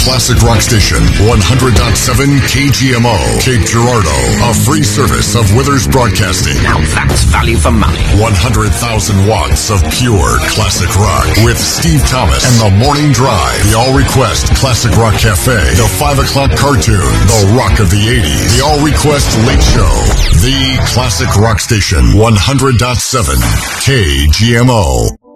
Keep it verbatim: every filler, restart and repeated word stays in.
classic rock station, one hundred point seven K G M O, Cape Girardeau. A free service of Withers Broadcasting. Now that's value for money. one hundred thousand watts of pure classic rock with Steve Thomas and The Morning Drive, the All Request Classic Rock Cafe, the five o'clock cartoon, the rock of the eighties, the All Request Late Show, the classic rock station, one hundred point seven K G M O.